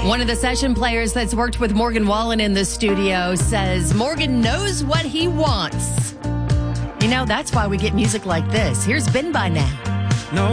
One of the session players that's worked with Morgan Wallen in the studio says Morgan knows what he wants. You know, that's why we get music like this. Here's Been By Now.